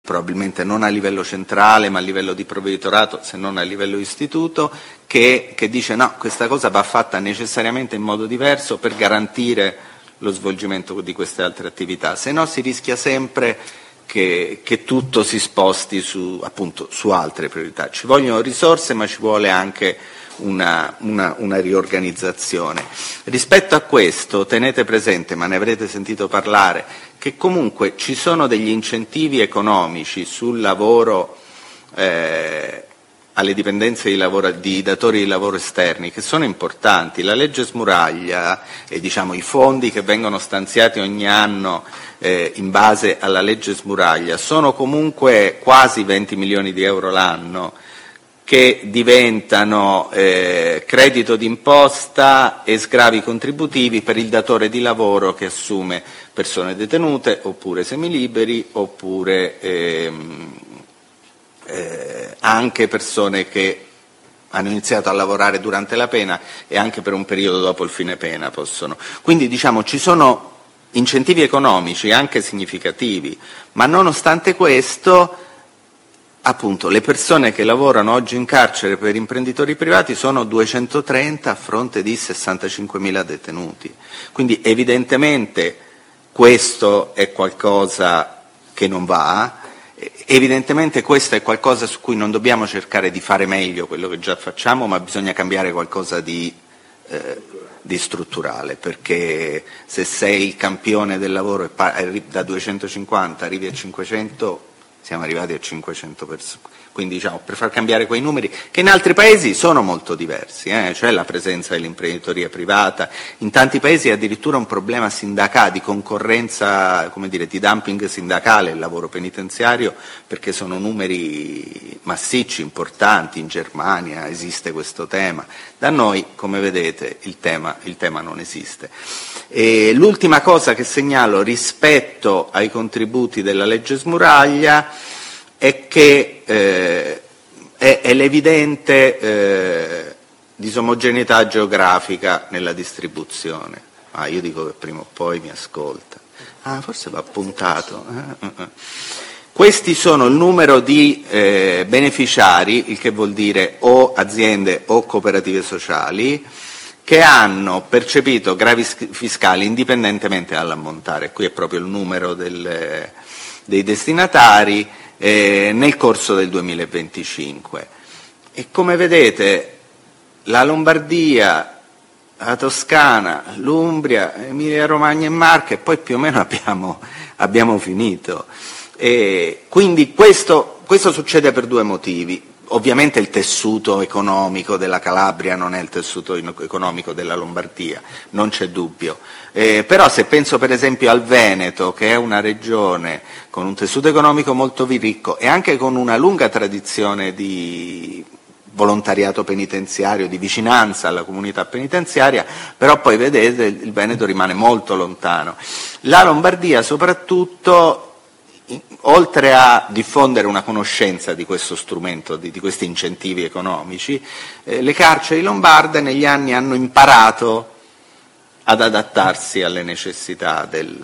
probabilmente non a livello centrale ma a livello di provveditorato, se non a livello istituto, che dice no, questa cosa va fatta necessariamente in modo diverso per garantire lo svolgimento di queste altre attività, se no si rischia sempre che tutto si sposti appunto su altre priorità. Ci vogliono risorse ma ci vuole anche una riorganizzazione. Rispetto a questo tenete presente, ma ne avrete sentito parlare, che comunque ci sono degli incentivi economici sul lavoro alle dipendenze di datori di lavoro esterni che sono importanti. La legge Smuraglia e i fondi che vengono stanziati ogni anno in base alla legge Smuraglia sono comunque quasi 20 milioni di euro l'anno, che diventano credito d'imposta e sgravi contributivi per il datore di lavoro che assume persone detenute oppure semiliberi oppure anche persone che hanno iniziato a lavorare durante la pena e anche per un periodo dopo il fine pena possono. Quindi ci sono incentivi economici anche significativi, ma nonostante questo appunto le persone che lavorano oggi in carcere per imprenditori privati sono 230 a fronte di 65.000 detenuti. Quindi evidentemente questo è qualcosa che non va, evidentemente questo è qualcosa su cui non dobbiamo cercare di fare meglio quello che già facciamo, ma bisogna cambiare qualcosa di strutturale, perché se sei il campione del lavoro e da 250 arrivi a 500, siamo arrivati a 500 persone. Quindi per far cambiare quei numeri, che in altri paesi sono molto diversi, cioè la presenza dell'imprenditoria privata, in tanti paesi è addirittura un problema sindacale, di concorrenza, di dumping sindacale il lavoro penitenziario, perché sono numeri massicci, importanti, in Germania esiste questo tema. Da noi, come vedete, il tema non esiste. E l'ultima cosa che segnalo rispetto ai contributi della legge Smuraglia è che è l'evidente disomogeneità geografica nella distribuzione. Io dico che prima o poi mi ascolta. Forse va appuntato. Questi sono il numero di beneficiari, il che vuol dire o aziende o cooperative sociali, che hanno percepito gravi fiscali indipendentemente dall'ammontare. Qui è proprio il numero dei destinatari nel corso del 2025. E come vedete la Lombardia, la Toscana, l'Umbria, Emilia Romagna e Marche, e poi più o meno abbiamo finito. E quindi questo succede per due motivi. Ovviamente il tessuto economico della Calabria non è il tessuto economico della Lombardia, non c'è dubbio. Però se penso per esempio al Veneto, che è una regione con un tessuto economico molto ricco e anche con una lunga tradizione di volontariato penitenziario, di vicinanza alla comunità penitenziaria, però poi vedete il Veneto rimane molto lontano. La Lombardia soprattutto, oltre a diffondere una conoscenza di questo strumento, di questi incentivi economici, le carceri lombarde negli anni hanno imparato ad adattarsi alle necessità del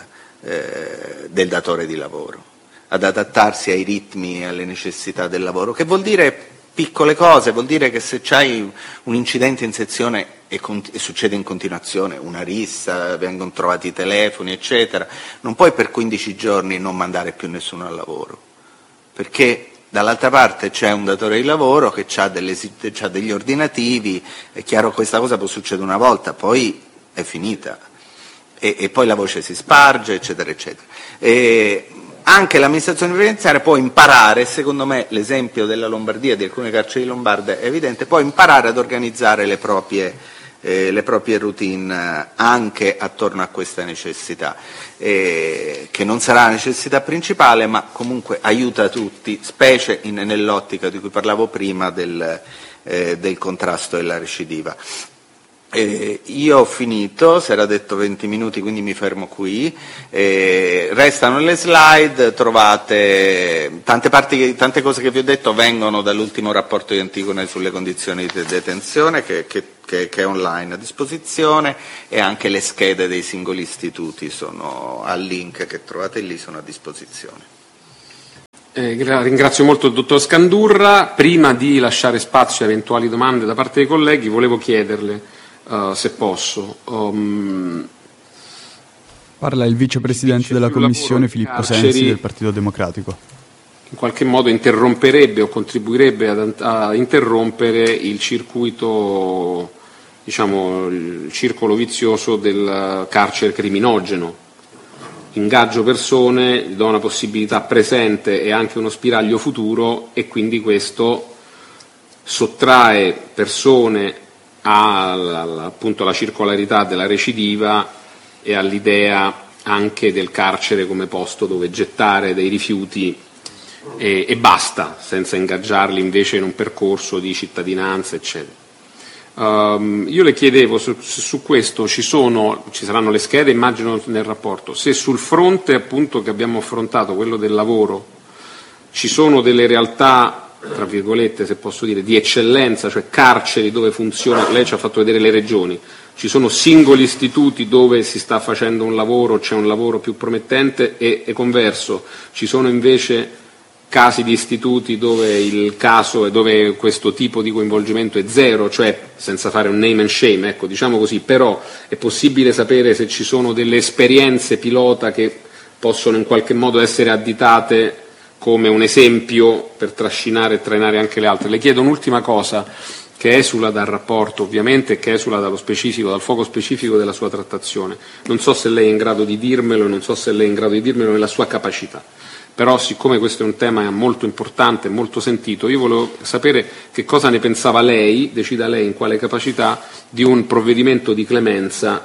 datore di lavoro, ad adattarsi ai ritmi e alle necessità del lavoro, che vuol dire piccole cose, vuol dire che se c'hai un incidente in sezione e succede in continuazione, una rissa, vengono trovati i telefoni, eccetera, non puoi per 15 giorni non mandare più nessuno al lavoro, perché dall'altra parte c'è un datore di lavoro che ha degli ordinativi. È chiaro che questa cosa può succedere una volta, poi è finita, e poi la voce si sparge, eccetera, eccetera. Anche l'amministrazione penitenziaria può imparare, secondo me l'esempio della Lombardia, di alcune carceri lombarde è evidente, può imparare ad organizzare le proprie routine anche attorno a questa necessità, che non sarà la necessità principale, ma comunque aiuta tutti, specie nell'ottica di cui parlavo prima del contrasto della recidiva. Io ho finito, si era detto 20 minuti, quindi mi fermo qui. Restano le slide, trovate tante cose che vi ho detto vengono dall'ultimo rapporto di Antigone sulle condizioni di detenzione che è online a disposizione, e anche le schede dei singoli istituti sono al link che trovate lì, sono a disposizione. Ringrazio molto il dottor Scandurra. Prima di lasciare spazio a eventuali domande da parte dei colleghi, volevo chiederle, se posso. Parla il vicepresidente della Commissione Filippo Sensi del Partito Democratico. In qualche modo interromperebbe o contribuirebbe a interrompere il circuito, diciamo, il circolo vizioso del carcere criminogeno. Ingaggio persone, gli do una possibilità presente e anche uno spiraglio futuro, e quindi questo sottrae persone appunto alla circolarità della recidiva e all'idea anche del carcere come posto dove gettare dei rifiuti e basta, senza ingaggiarli invece in un percorso di cittadinanza, eccetera. Io le chiedevo su questo ci saranno le schede, immagino, nel rapporto, se sul fronte appunto che abbiamo affrontato, quello del lavoro, ci sono delle realtà, tra virgolette, se posso dire, di eccellenza, cioè carceri dove funziona, lei ci ha fatto vedere le regioni, ci sono singoli istituti dove si sta facendo un lavoro, c'è un lavoro più promettente, e converso, ci sono invece casi di istituti dove il caso e dove questo tipo di coinvolgimento è zero, cioè senza fare un name and shame, ecco, diciamo così, però è possibile sapere se ci sono delle esperienze pilota che possono in qualche modo essere additate come un esempio per trascinare e trainare anche le altre. Le chiedo un'ultima cosa che esula dal rapporto, ovviamente, e che esula dallo specifico, dal fuoco specifico della sua trattazione. Non so se lei è in grado di dirmelo, non so se lei è in grado di dirmelo nella sua capacità. Però siccome questo è un tema molto importante, molto sentito, io volevo sapere che cosa ne pensava lei, decida lei in quale capacità, di un provvedimento di clemenza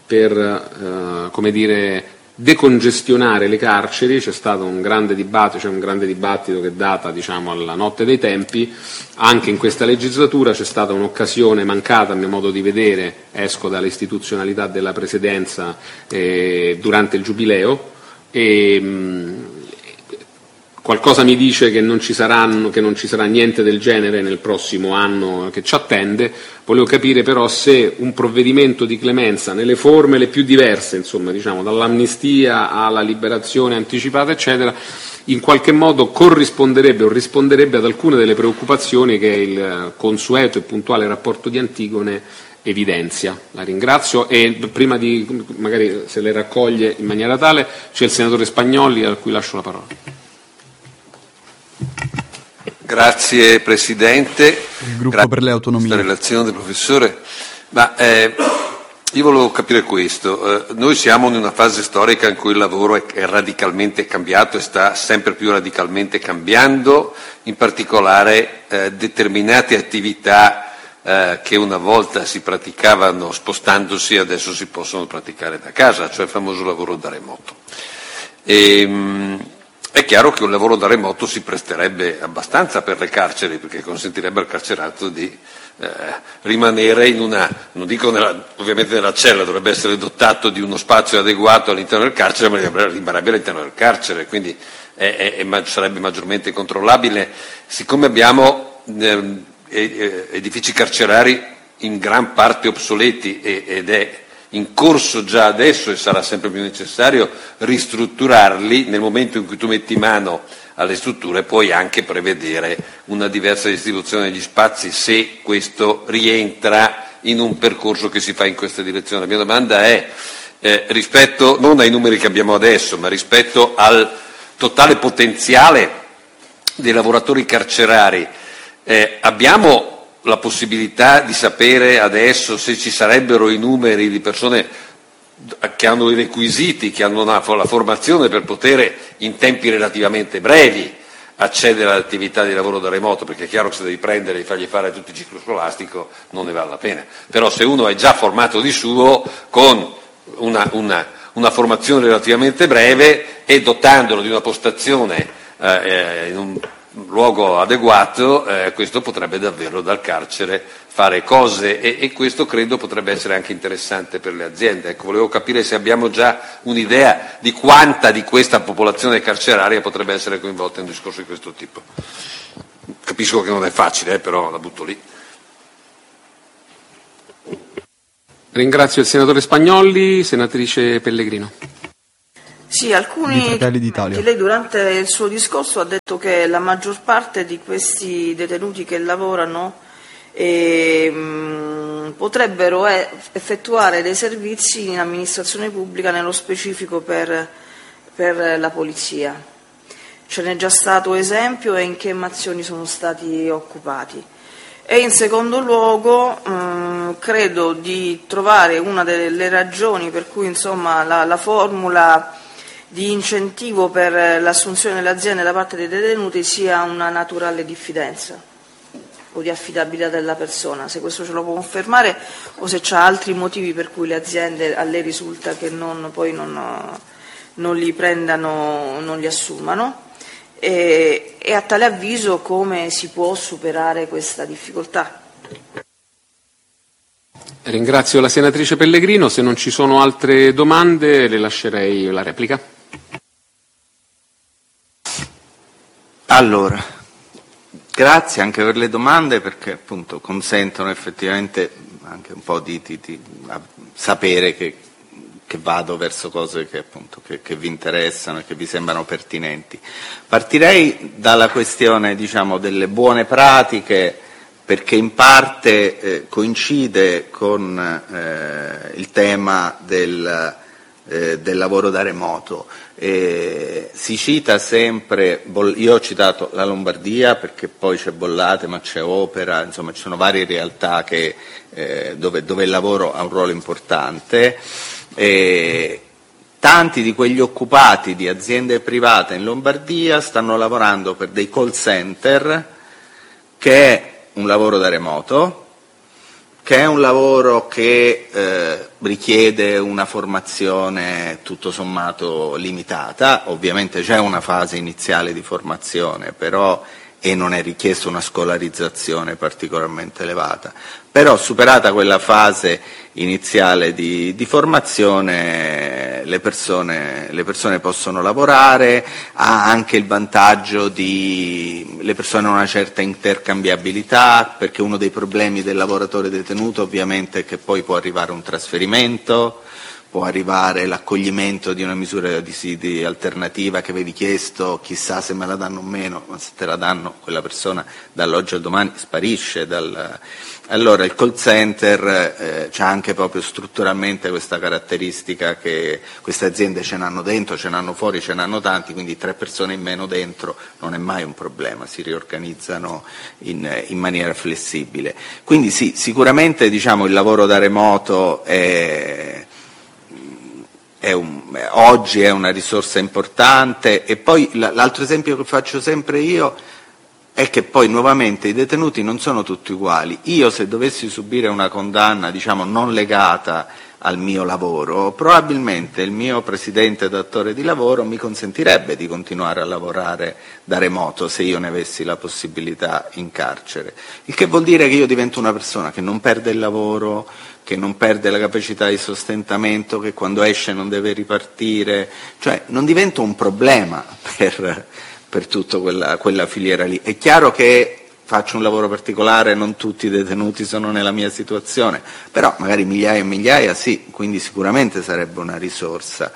per, come dire, decongestionare le carceri. C'è stato un grande dibattito che data, diciamo, alla notte dei tempi. Anche in questa legislatura c'è stata un'occasione mancata, a mio modo di vedere, esco dall'istituzionalità della Presidenza, durante il Giubileo, qualcosa mi dice che non ci sarà niente del genere nel prossimo anno che ci attende. Volevo capire però se un provvedimento di clemenza nelle forme le più diverse, insomma, diciamo, dall'amnistia alla liberazione anticipata, eccetera, in qualche modo corrisponderebbe o risponderebbe ad alcune delle preoccupazioni che il consueto e puntuale rapporto di Antigone evidenzia. La ringrazio, e prima di, magari se le raccoglie in maniera tale, c'è il senatore Spagnolli a cui lascio la parola. Grazie Presidente. Il gruppo per le autonomie. Questa relazione del professore. Io volevo capire questo. Noi siamo in una fase storica in cui il lavoro è radicalmente cambiato e sta sempre più radicalmente cambiando, in particolare determinate attività che una volta si praticavano spostandosi, adesso si possono praticare da casa, cioè il famoso lavoro da remoto. È chiaro che un lavoro da remoto si presterebbe abbastanza per le carceri, perché consentirebbe al carcerato di rimanere in una, non dico ovviamente nella cella, dovrebbe essere dotato di uno spazio adeguato all'interno del carcere, ma rimarrebbe all'interno del carcere, quindi sarebbe maggiormente controllabile. Siccome abbiamo edifici carcerari in gran parte obsoleti ed è in corso già adesso, e sarà sempre più necessario ristrutturarli, nel momento in cui tu metti mano alle strutture puoi anche prevedere una diversa distribuzione degli spazi, se questo rientra in un percorso che si fa in questa direzione. La mia domanda è, rispetto non ai numeri che abbiamo adesso, ma rispetto al totale potenziale dei lavoratori carcerari, abbiamo la possibilità di sapere adesso se ci sarebbero i numeri di persone che hanno i requisiti, che hanno la formazione per poter in tempi relativamente brevi accedere all'attività di lavoro da remoto, perché è chiaro che se devi prendere e fargli fare tutto il ciclo scolastico non ne vale la pena. Però se uno è già formato di suo, con una formazione relativamente breve e dotandolo di una postazione in un luogo adeguato, questo potrebbe davvero dal carcere fare cose, e questo credo potrebbe essere anche interessante per le aziende. Ecco, volevo capire se abbiamo già un'idea di quanta di questa popolazione carceraria potrebbe essere coinvolta in un discorso di questo tipo. Capisco che non è facile, però la butto lì. Ringrazio il senatore Spagnolli. Senatrice Pellegrino. di Fratelli d'Italia. Lei durante il suo discorso ha detto che la maggior parte di questi detenuti che lavorano potrebbero effettuare dei servizi in amministrazione pubblica, nello specifico per la polizia. Ce n'è già stato esempio e in che mansioni sono stati occupati? E in secondo luogo credo di trovare una delle ragioni per cui insomma la formula di incentivo per l'assunzione delle aziende da parte dei detenuti sia una naturale diffidenza o di affidabilità della persona, se questo ce lo può confermare o se c'ha altri motivi per cui le aziende a lei risulta che non li prendano, non li assumano. E a tale avviso come si può superare questa difficoltà? Ringrazio la senatrice Pellegrino, se non ci sono altre domande le lascerei la replica. Allora, grazie anche per le domande, perché appunto consentono effettivamente anche un po' di sapere che vado verso cose che appunto che vi interessano e che vi sembrano pertinenti. Partirei dalla questione, diciamo, delle buone pratiche, perché in parte coincide con il tema del lavoro da remoto. Si cita sempre, io ho citato la Lombardia perché poi c'è Bollate, ma c'è Opera, insomma ci sono varie realtà dove il lavoro ha un ruolo importante. Tanti di quegli occupati di aziende private in Lombardia stanno lavorando per dei call center, che è un lavoro da remoto, che è un lavoro che richiede una formazione tutto sommato limitata. Ovviamente c'è una fase iniziale di formazione, però e non è richiesta una scolarizzazione particolarmente elevata. Però superata quella fase iniziale di formazione le persone possono lavorare, ha anche il vantaggio le persone hanno una certa intercambiabilità, perché uno dei problemi del lavoratore detenuto ovviamente è che poi può arrivare un trasferimento, può arrivare l'accoglimento di una misura di alternativa che avevi chiesto, chissà se me la danno o meno, ma se te la danno quella persona dall'oggi al domani sparisce. Allora il call center c'ha anche proprio strutturalmente questa caratteristica che queste aziende ce n'hanno dentro, ce n'hanno fuori, ce n'hanno tanti, quindi 3 persone in meno dentro non è mai un problema, si riorganizzano in maniera flessibile. Quindi sì, sicuramente diciamo il lavoro da remoto oggi è una risorsa importante. E poi l'altro esempio che faccio sempre io è che poi nuovamente i detenuti non sono tutti uguali. Io, se dovessi subire una condanna diciamo non legata al mio lavoro, probabilmente il mio presidente datore di lavoro mi consentirebbe di continuare a lavorare da remoto se io ne avessi la possibilità in carcere, il che vuol dire che io divento una persona che non perde il lavoro, che non perde la capacità di sostentamento, che quando esce non deve ripartire, cioè non divento un problema per tutta quella filiera lì. È chiaro che faccio un lavoro particolare, non tutti i detenuti sono nella mia situazione, però magari migliaia e migliaia sì, quindi sicuramente sarebbe una risorsa.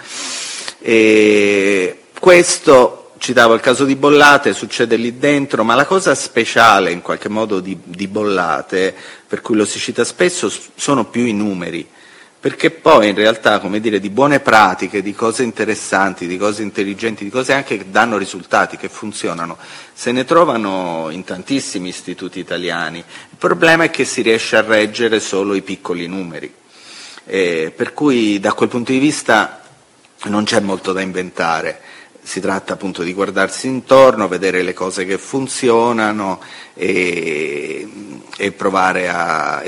E questo, citavo il caso di Bollate, succede lì dentro, ma la cosa speciale in qualche modo di Bollate, per cui lo si cita spesso, sono più i numeri. Perché poi in realtà, come dire, di buone pratiche, di cose interessanti, di cose intelligenti, di cose anche che danno risultati, che funzionano, se ne trovano in tantissimi istituti italiani. Il problema è che si riesce a reggere solo i piccoli numeri, per cui da quel punto di vista non c'è molto da inventare. Si tratta appunto di guardarsi intorno, vedere le cose che funzionano e provare a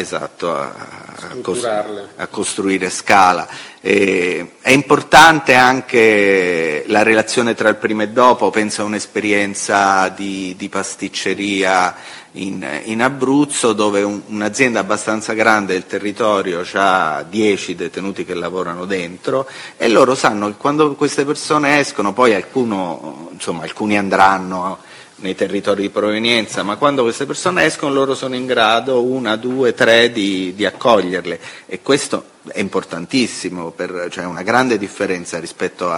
costruire scala. È importante anche la relazione tra il prima e dopo. Penso a un'esperienza di pasticceria in Abruzzo, dove un'azienda abbastanza grande del territorio ha 10 detenuti che lavorano dentro, e loro sanno che quando queste persone escono, poi alcuni andranno nei territori di provenienza, ma quando queste persone escono loro sono in grado, 1, 2, 3, di accoglierle, e questo è importantissimo, cioè una grande differenza rispetto a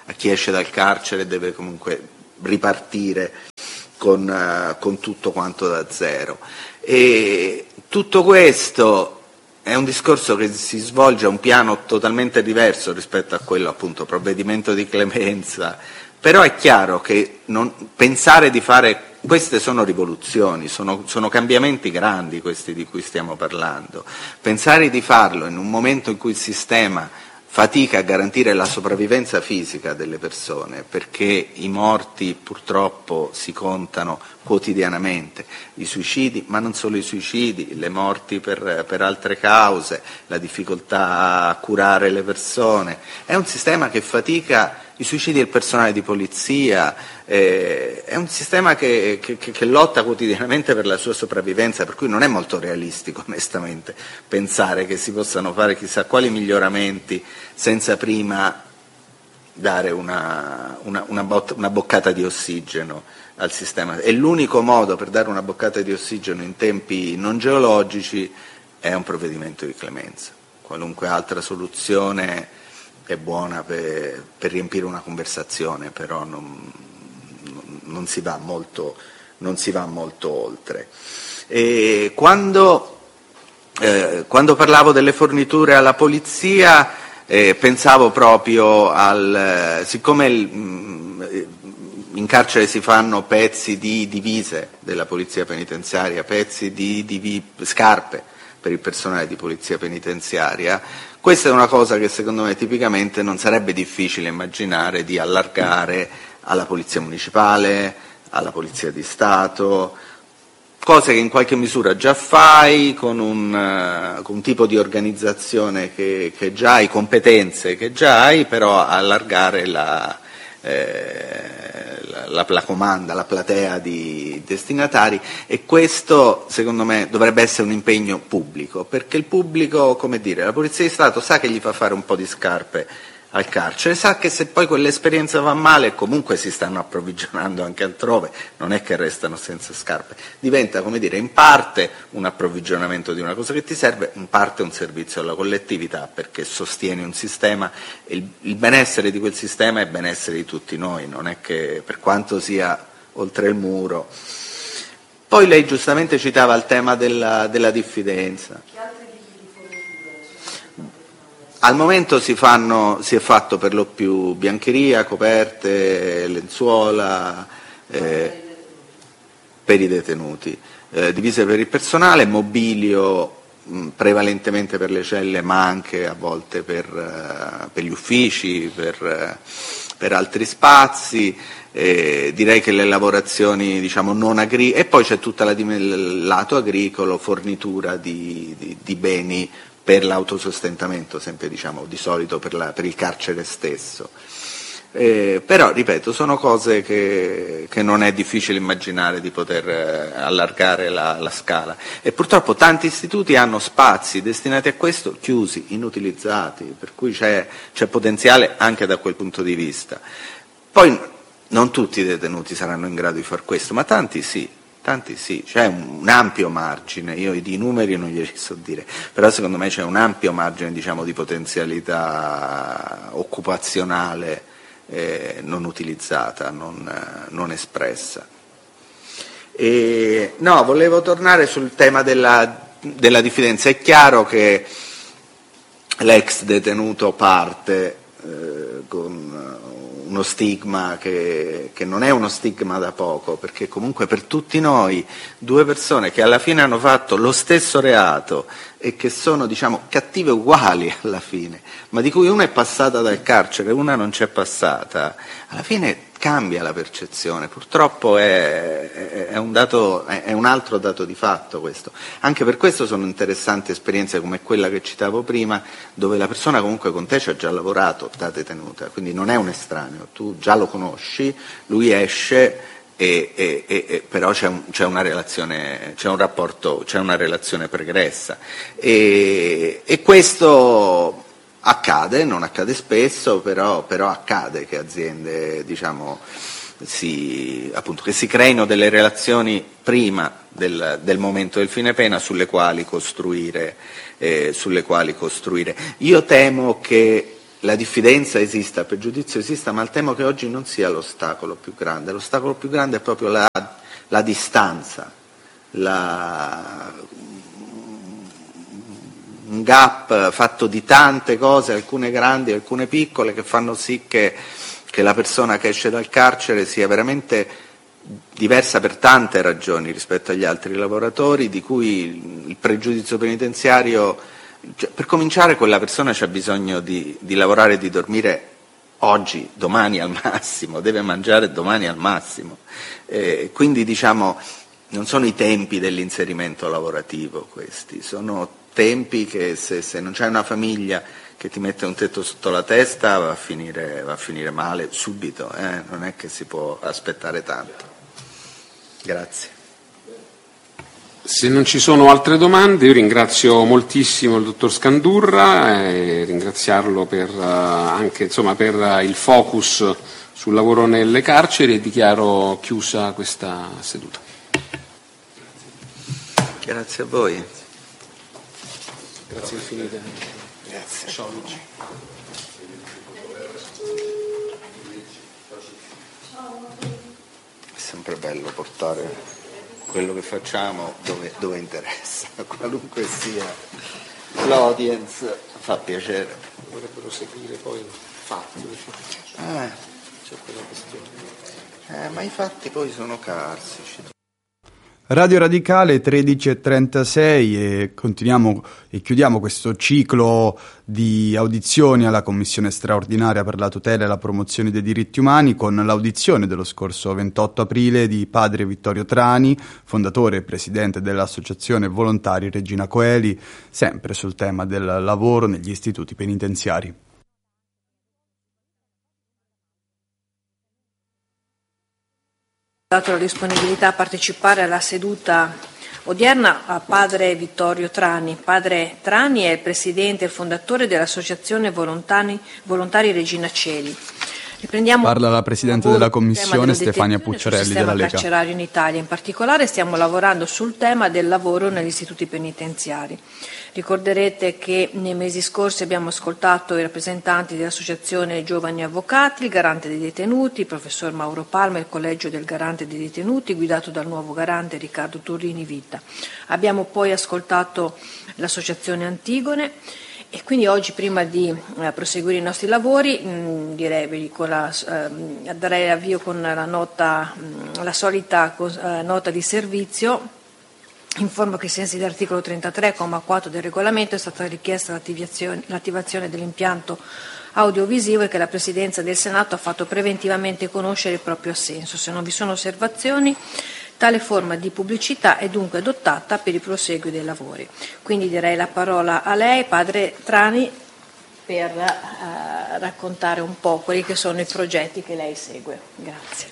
a chi esce dal carcere deve comunque ripartire con tutto quanto da zero. E tutto questo è un discorso che si svolge a un piano totalmente diverso rispetto a quello, appunto, provvedimento di clemenza, però è chiaro che pensare di fare, queste sono rivoluzioni, sono cambiamenti grandi questi di cui stiamo parlando, pensare di farlo in un momento in cui il sistema fatica a garantire la sopravvivenza fisica delle persone, perché i morti purtroppo si contano quotidianamente, i suicidi, ma non solo i suicidi, le morti per altre cause, la difficoltà a curare le persone, è un sistema che fatica, i suicidi del personale di polizia, è un sistema che lotta quotidianamente per la sua sopravvivenza, per cui non è molto realistico onestamente pensare che si possano fare chissà quali miglioramenti senza prima dare una boccata di ossigeno al sistema. E l'unico modo per dare una boccata di ossigeno in tempi non geologici è un provvedimento di clemenza. Qualunque altra soluzione è buona per riempire una conversazione, però non si va molto oltre. E quando parlavo delle forniture alla polizia, pensavo proprio siccome in carcere si fanno pezzi di divise della polizia penitenziaria, pezzi di scarpe per il personale di polizia penitenziaria, questa è una cosa che secondo me tipicamente non sarebbe difficile immaginare di allargare alla polizia municipale, alla polizia di Stato, cose che in qualche misura già fai con un tipo di organizzazione che già hai, competenze che già hai, però allargare la comanda, la platea di destinatari, e questo secondo me dovrebbe essere un impegno pubblico, perché il pubblico, come dire, la Polizia di Stato sa che gli fa fare un po' di scarpe al carcere, sa che se poi quell'esperienza va male comunque si stanno approvvigionando anche altrove, non è che restano senza scarpe, diventa, come dire, in parte un approvvigionamento di una cosa che ti serve, in parte un servizio alla collettività, perché sostieni un sistema e il benessere di quel sistema è il benessere di tutti noi, non è che per quanto sia oltre il muro. Poi lei giustamente citava il tema della diffidenza. Al momento si è fatto per lo più biancheria, coperte, lenzuola per i detenuti, divise per il personale, mobilio prevalentemente per le celle, ma anche a volte per gli uffici, per altri spazi. Direi che le lavorazioni, diciamo, non agricole, e poi c'è tutto il lato agricolo, fornitura di beni per l'autosostentamento, sempre, diciamo, di solito per il carcere stesso. Però, ripeto, sono cose che non è difficile immaginare di poter allargare la scala, e purtroppo tanti istituti hanno spazi destinati a questo chiusi, inutilizzati, per cui c'è potenziale anche da quel punto di vista. Poi non tutti i detenuti saranno in grado di far questo, ma tanti sì, c'è un ampio margine, io i numeri non glieli so dire, però secondo me c'è un ampio margine, diciamo, di potenzialità occupazionale non utilizzata, non espressa. Volevo tornare sul tema della diffidenza. È chiaro che l'ex detenuto parte con uno stigma che non è uno stigma da poco, perché comunque per tutti noi due persone che alla fine hanno fatto lo stesso reato e che sono, diciamo, cattive uguali alla fine, ma di cui una è passata dal carcere e una non c'è passata, alla fine cambia la percezione. Purtroppo è un altro dato di fatto questo. Anche per questo sono interessanti esperienze come quella che citavo prima, dove la persona comunque con te ci ha già lavorato da detenuta, quindi non è un estraneo, tu già lo conosci, lui esce però c'è una relazione, c'è un rapporto, c'è una relazione pregressa, e questo accade, non accade spesso, però accade che aziende, diciamo, che si creino delle relazioni prima del momento del fine pena sulle quali costruire. Io temo che la diffidenza esista, il pregiudizio esista, ma temo che oggi non sia l'ostacolo più grande. L'ostacolo più grande è proprio la distanza, un gap fatto di tante cose, alcune grandi, alcune piccole, che fanno sì che la persona che esce dal carcere sia veramente diversa per tante ragioni rispetto agli altri lavoratori, di cui il pregiudizio penitenziario, cioè, per cominciare quella persona c'ha bisogno di lavorare e di dormire oggi, domani al massimo, deve mangiare domani al massimo, quindi diciamo non sono i tempi dell'inserimento lavorativo questi, sono tempi che se non c'hai una famiglia che ti mette un tetto sotto la testa va a finire male subito, non è che si può aspettare tanto. Grazie. Se non ci sono altre domande, io ringrazio moltissimo il dottor Scandurra e ringraziarlo anche per il focus sul lavoro nelle carceri, e dichiaro chiusa questa seduta. Grazie a voi. Grazie infinite. Grazie. È sempre bello portare quello che facciamo dove interessa, qualunque sia l'audience, fa piacere. Vorrebbero seguire poi i fatti, c'è quella questione. Ma i fatti poi sono carsici. Radio Radicale 13:36 e continuiamo e chiudiamo questo ciclo di audizioni alla Commissione straordinaria per la tutela e la promozione dei diritti umani con l'audizione dello scorso 28 aprile di padre Vittorio Trani, fondatore e presidente dell'Associazione Volontari Regina Coeli, sempre sul tema del lavoro negli istituti penitenziari. Dato la disponibilità a partecipare alla seduta odierna a padre Vittorio Trani. Padre Trani è il presidente e il fondatore dell'Associazione Volontari Regina Coeli. Parla la Presidente della Commissione Stefania Pucciarelli della Lega. Sul sistema carcerario in Italia. In particolare stiamo lavorando sul tema del lavoro negli istituti penitenziari. Ricorderete che nei mesi scorsi abbiamo ascoltato i rappresentanti dell'Associazione Giovani Avvocati, il Garante dei Detenuti, il professor Mauro Palma e il Collegio del Garante dei Detenuti, guidato dal nuovo garante Riccardo Turrini Vita. Abbiamo poi ascoltato l'Associazione Antigone. E quindi oggi, prima di proseguire i nostri lavori, darei avvio con la solita nota di servizio. Informo che ai sensi dell'articolo 33,4 del regolamento è stata richiesta l'attivazione dell'impianto audiovisivo e che la Presidenza del Senato ha fatto preventivamente conoscere il proprio assenso. Se non vi sono osservazioni, tale forma di pubblicità è dunque adottata per il proseguo dei lavori. Quindi direi la parola a lei, padre Trani, per raccontare un po' quelli che sono i progetti che lei segue. Grazie.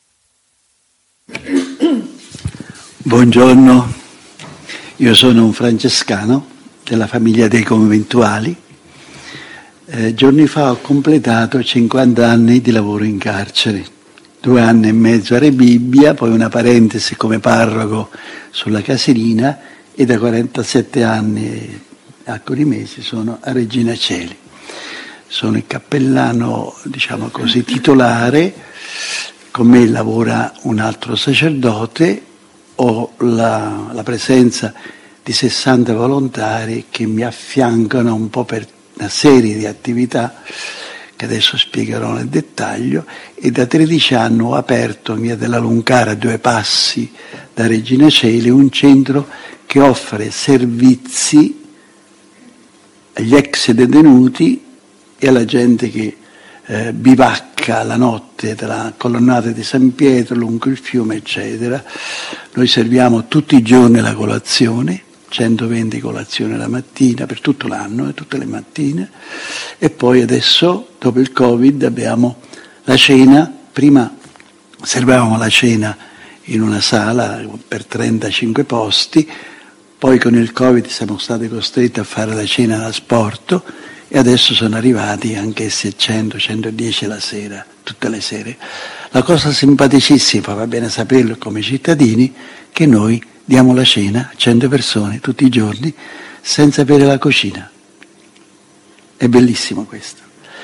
Buongiorno, io sono un francescano della famiglia dei conventuali. Giorni fa ho completato 50 anni di lavoro in carcere. 2 anni e mezzo a Rebibbia, poi una parentesi come parroco sulla Casilina e da 47 anni e alcuni mesi sono a Regina Coeli. Sono il cappellano, diciamo così, titolare, con me lavora un altro sacerdote, ho la presenza di 60 volontari che mi affiancano un po' per una serie di attività che adesso spiegherò nel dettaglio, e da 13 anni ho aperto in via della Luncara, a 2 passi da Regina Coeli, un centro che offre servizi agli ex detenuti e alla gente che bivacca la notte tra colonnate di San Pietro, lungo il fiume, eccetera. Noi serviamo tutti i giorni la colazione, 120 colazioni la mattina per tutto l'anno, tutte le mattine, e poi adesso dopo il Covid abbiamo la cena. Prima servivamo la cena in una sala per 35 posti, poi con il Covid siamo stati costretti a fare la cena da asporto e adesso sono arrivati anch'essi a 100-110 la sera, tutte le sere. La cosa simpaticissima, va bene saperlo come cittadini, che noi diamo la cena a 100 persone tutti i giorni senza avere la cucina. È bellissimo questo.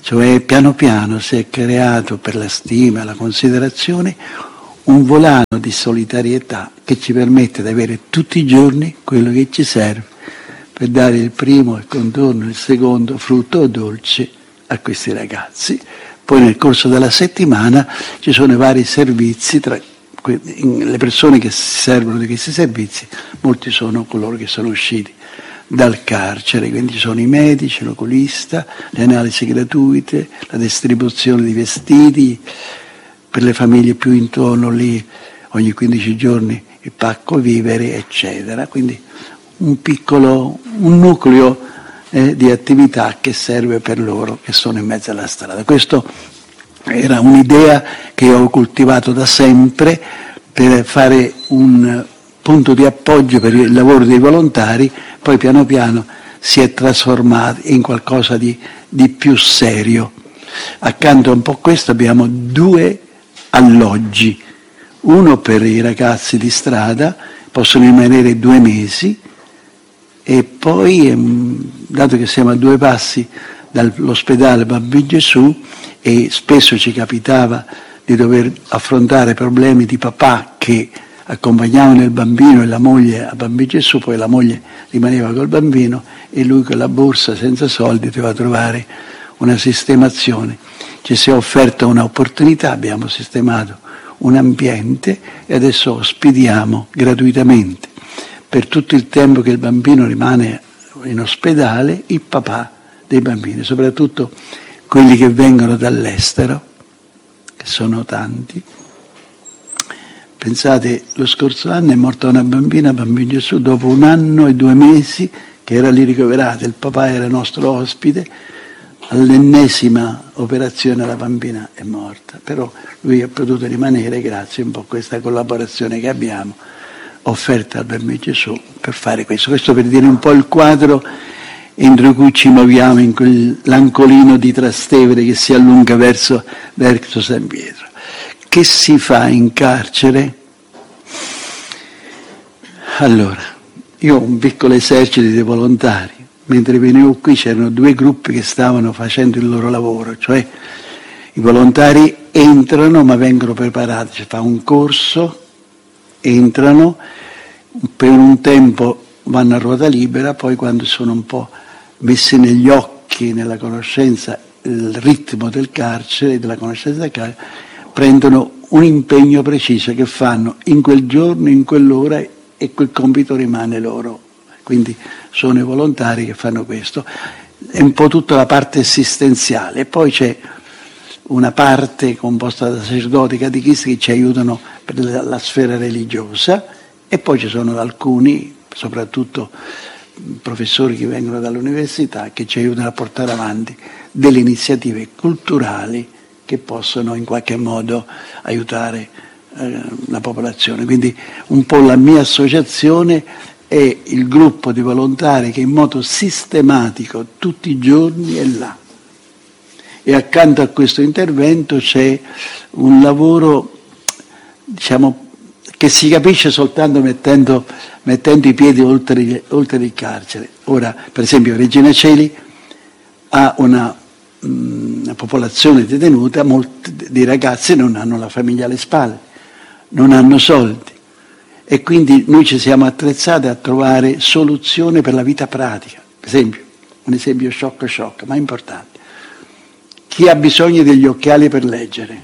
Cioè piano piano si è creato, per la stima e la considerazione, un volano di solidarietà che ci permette di avere tutti i giorni quello che ci serve per dare il primo, il contorno, il secondo frutto o dolce a questi ragazzi. Poi nel corso della settimana ci sono vari servizi, tra le persone che si servono di questi servizi, molti sono coloro che sono usciti dal carcere, quindi ci sono i medici, l'oculista, le analisi gratuite, la distribuzione di vestiti, per le famiglie più intorno lì ogni 15 giorni il pacco viveri, eccetera. Quindi un nucleo di attività che serve per loro che sono in mezzo alla strada. Questo era un'idea che ho coltivato da sempre per fare un punto di appoggio per il lavoro dei volontari, poi piano piano si è trasformato in qualcosa di più serio. Accanto a un po' questo abbiamo 2 alloggi, uno per i ragazzi di strada, possono rimanere 2 mesi, e poi, dato che siamo a 2 passi dall'ospedale Bambino Gesù e spesso ci capitava di dover affrontare problemi di papà che accompagnavano il bambino e la moglie a Bambino Gesù, poi la moglie rimaneva col bambino e lui con la borsa senza soldi doveva trovare una sistemazione. Ci si è offerta un'opportunità, abbiamo sistemato un ambiente e adesso ospitiamo gratuitamente per tutto il tempo che il bambino rimane in ospedale il papà dei bambini, soprattutto quelli che vengono dall'estero, che sono tanti. Pensate, lo scorso anno è morta una bambina a Bambino Gesù dopo 1 anno e 2 mesi che era lì ricoverata, il papà era nostro ospite, all'1ª operazione la bambina è morta, però lui è potuto rimanere grazie un po' a questa collaborazione che abbiamo offerta al Bambino Gesù per fare questo per dire un po' il quadro entro cui ci muoviamo in quell'ancolino di Trastevere che si allunga verso San Pietro. Che si fa in carcere? Allora, io ho un piccolo esercito di volontari. Mentre venivo qui c'erano 2 gruppi che stavano facendo il loro lavoro, cioè i volontari entrano ma vengono preparati, si fa un corso, entrano, per un tempo vanno a ruota libera, poi quando sono un po' messi negli occhi, nella conoscenza, il ritmo del carcere, della conoscenza del carcere, prendono un impegno preciso che fanno in quel giorno, in quell'ora, e quel compito rimane loro. Quindi sono i volontari che fanno questo. È un po' tutta la parte assistenziale. Poi c'è una parte composta da sacerdoti, catechisti che ci aiutano per la sfera religiosa, e poi ci sono alcuni, soprattutto professori che vengono dall'università, che ci aiutano a portare avanti delle iniziative culturali che possono in qualche modo aiutare la popolazione. Quindi un po' la mia associazione è il gruppo di volontari che in modo sistematico tutti i giorni è là. E accanto a questo intervento c'è un lavoro, diciamo, che si capisce soltanto mettendo i piedi oltre il carcere. Ora, per esempio, Regina Coeli ha una popolazione detenuta, molti di ragazzi non hanno la famiglia alle spalle, non hanno soldi. E quindi noi ci siamo attrezzati a trovare soluzioni per la vita pratica. Per esempio, un esempio sciocco, ma importante. Chi ha bisogno degli occhiali per leggere?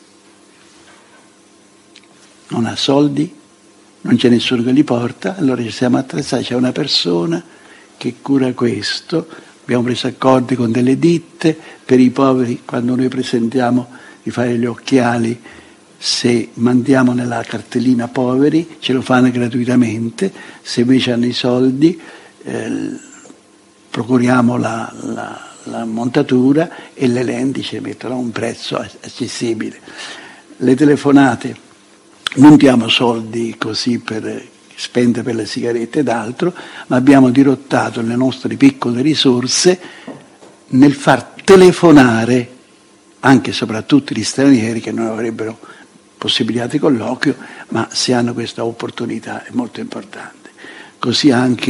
Non ha soldi, non c'è nessuno che li porta, allora ci siamo attrezzati, c'è una persona che cura questo, abbiamo preso accordi con delle ditte per i poveri, quando noi presentiamo di fare gli occhiali, se mandiamo nella cartellina poveri ce lo fanno gratuitamente, se invece hanno i soldi procuriamo la montatura e le lenti ci mettono a un prezzo accessibile. Le telefonate non diamo soldi così per spendere per le sigarette ed altro, ma abbiamo dirottato le nostre piccole risorse nel far telefonare anche e soprattutto gli stranieri che non avrebbero possibilità di colloquio, ma se hanno questa opportunità è molto importante. Così anche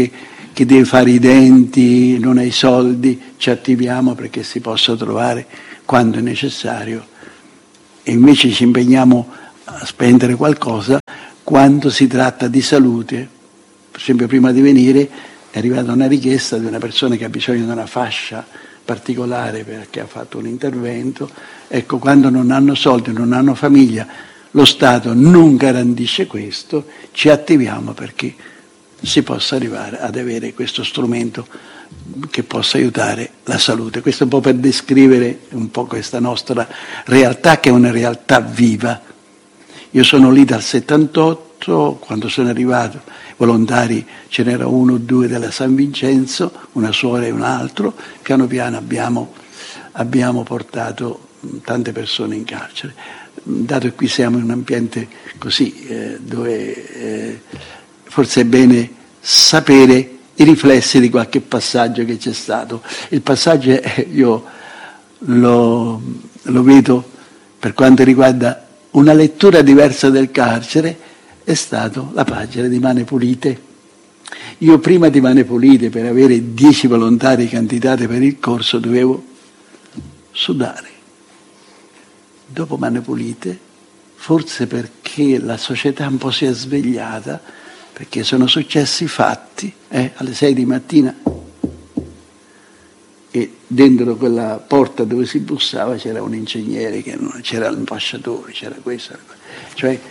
chi deve fare i denti, non ha i soldi, ci attiviamo perché si possa trovare quando è necessario, e invece ci impegniamo a spendere qualcosa quando si tratta di salute. Per esempio, prima di venire è arrivata una richiesta di una persona che ha bisogno di una fascia particolare perché ha fatto un intervento. Ecco, quando non hanno soldi, non hanno famiglia, lo Stato non garantisce questo, ci attiviamo perché si possa arrivare ad avere questo strumento che possa aiutare la salute. Questo è un po' per descrivere un po' questa nostra realtà, che è una realtà viva. Io sono lì dal 78, quando sono arrivato, volontari ce n'era 1 o 2 della San Vincenzo, una suora e un altro, piano piano abbiamo portato tante persone in carcere. Dato che qui siamo in un ambiente così, dove forse è bene sapere i riflessi di qualche passaggio che c'è stato. Il passaggio io lo vedo per quanto riguarda una lettura diversa del carcere, è stato la pagina di Mani Pulite. Io prima di Mani Pulite, per avere 10 volontari candidati per il corso, dovevo sudare. Dopo Mani Pulite, forse perché la società un po' si è svegliata, perché sono successi fatti alle 6 di mattina e dentro quella porta dove si bussava c'era un ingegnere, c'era l'impasciatore, c'era questo. Cioè